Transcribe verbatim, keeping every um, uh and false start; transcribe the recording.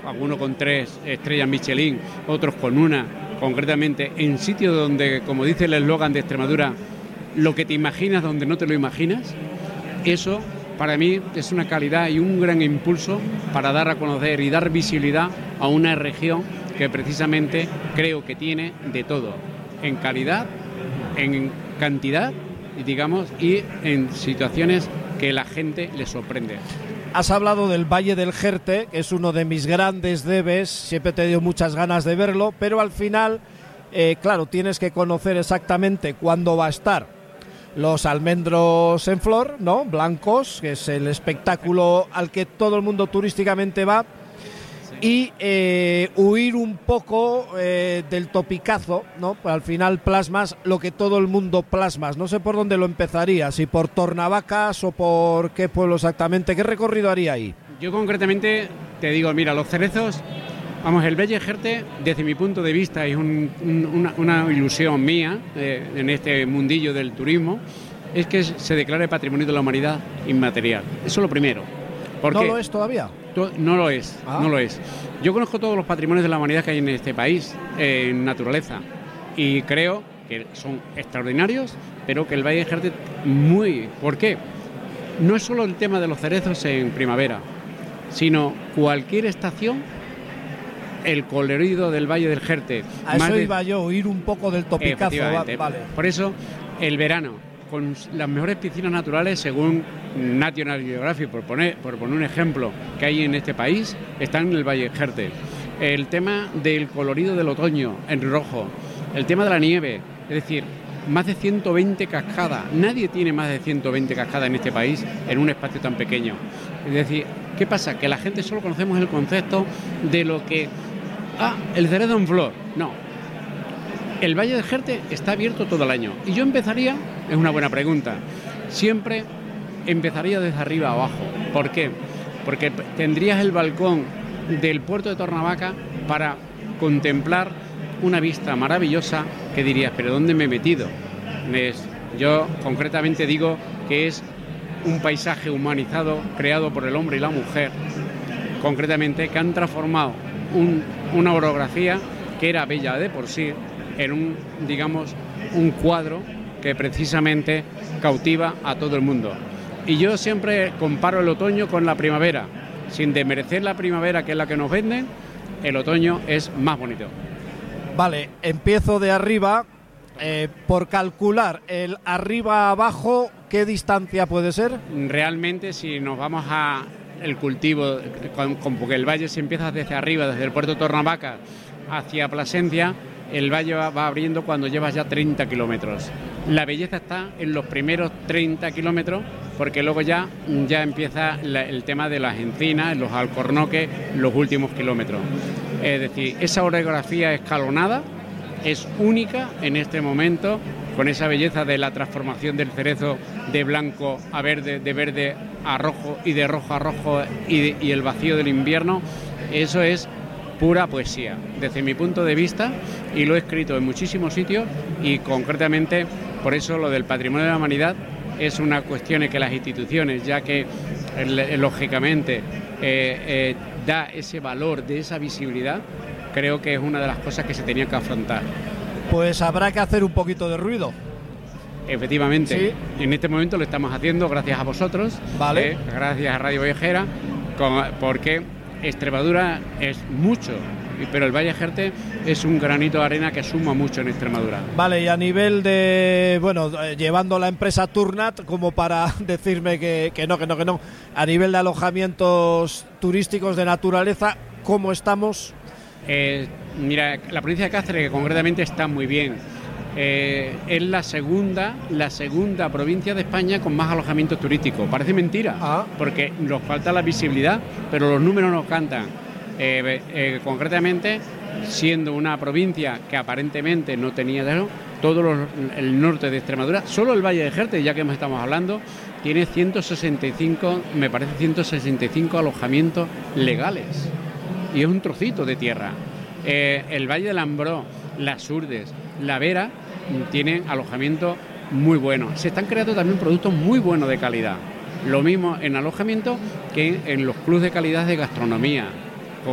algunos con tres estrellas Michelin, otros con una, concretamente en sitios donde, como dice el eslogan de Extremadura, lo que te imaginas donde no te lo imaginas. Eso para mí es una calidad y un gran impulso para dar a conocer y dar visibilidad a una región que precisamente creo que tiene de todo, en calidad, en cantidad, digamos, y en situaciones que la gente le sorprende. Has hablado del Valle del Jerte, que es uno de mis grandes debes, siempre te dio muchas ganas de verlo, pero al final, eh, claro, tienes que conocer exactamente cuándo va a estar los almendros en flor, ¿no? Blancos, que es el espectáculo al que todo el mundo turísticamente va, y eh, huir un poco eh, del topicazo, ¿no? Pues al final plasmas lo que todo el mundo plasmas. No sé por dónde lo empezaría, si por Tornavacas o por qué pueblo exactamente. ¿Qué recorrido haría ahí? Yo concretamente te digo, mira, los cerezos, vamos, el Valle Jerte, desde mi punto de vista, es un, un, una, una ilusión mía eh, en este mundillo del turismo, es que se declare Patrimonio de la Humanidad inmaterial. Eso es lo primero. ¿No lo es todavía? No lo es, ah. no lo es. Yo conozco todos los patrimonios de la humanidad que hay en este país, eh, en naturaleza, y creo que son extraordinarios, pero que el Valle de Jerte muy... ¿Por qué? No es solo el tema de los cerezos en primavera, sino cualquier estación, el colorido del Valle del Jerte. A eso de... iba yo, oír un poco del topicazo. Va, vale. Por eso, el verano, con las mejores piscinas naturales, según National Geographic, por poner, por poner un ejemplo que hay en este país, están en el Valle del Jerte. El tema del colorido del otoño en rojo, el tema de la nieve, es decir, más de ciento veinte cascadas. Nadie tiene más de ciento veinte cascadas en este país en un espacio tan pequeño. Es decir, ¿qué pasa? Que la gente solo conocemos el concepto de lo que... Ah, el cerezo en flor. No. El Valle del Jerte está abierto todo el año. Y yo empezaría, es una buena pregunta, siempre empezaría desde arriba a abajo. ¿Por qué? Porque tendrías el balcón del puerto de Tornavaca para contemplar una vista maravillosa que dirías, ¿pero dónde me he metido? Es, yo concretamente digo que es un paisaje humanizado creado por el hombre y la mujer, concretamente, que han transformado un, una orografía que era bella de por sí en un, digamos, un cuadro que precisamente cautiva a todo el mundo. Y yo siempre comparo el otoño con la primavera. Sin desmerecer la primavera, que es la que nos venden, el otoño es más bonito. Vale, empiezo de arriba. Eh, por calcular el arriba abajo, ¿qué distancia puede ser? Realmente, si nos vamos a el cultivo, con, con, porque el valle se empieza desde arriba, desde el puerto de Tornavaca hacia Plasencia, el valle va, va abriendo cuando llevas ya treinta kilómetros. La belleza está en los primeros treinta kilómetros, porque luego ya, ya empieza la, el tema de las encinas, los alcornoques, los últimos kilómetros. Es decir, esa orografía escalonada es única en este momento, con esa belleza de la transformación del cerezo de blanco a verde, de verde a rojo y de rojo a rojo y, de, y el vacío del invierno. Eso es pura poesía, desde mi punto de vista, y lo he escrito en muchísimos sitios, y concretamente por eso lo del patrimonio de la humanidad es una cuestión que las instituciones, ya que eh, lógicamente eh, eh, da ese valor de esa visibilidad, creo que es una de las cosas que se tenía que afrontar. Pues habrá que hacer un poquito de ruido. Efectivamente, sí. En este momento lo estamos haciendo gracias a vosotros, vale. eh, gracias a Radio Viajera, con, porque Extremadura es mucho, pero el Valle Jerte es un granito de arena que suma mucho en Extremadura. Vale, y a nivel de, bueno, eh, llevando la empresa Turnat, como para decirme que, que no, que no, que no, a nivel de alojamientos turísticos de naturaleza, ¿cómo estamos? Eh, mira, la provincia de Cáceres, que concretamente está muy bien. Eh, es la segunda, la segunda provincia de España con más alojamientos turísticos. Parece mentira, ah. porque nos falta la visibilidad, pero los números nos cantan. Eh, eh, concretamente, siendo una provincia que aparentemente no tenía de eso, todo los, el norte de Extremadura, solo el Valle de Jerte, ya que estamos hablando, tiene ciento sesenta y cinco, me parece ciento sesenta y cinco alojamientos legales, y es un trocito de tierra. Eh, el Valle del Ambró, las Urdes, la Vera tienen alojamiento muy buenos. Se están creando también productos muy buenos de calidad. Lo mismo en alojamiento que en los clubes de calidad de gastronomía.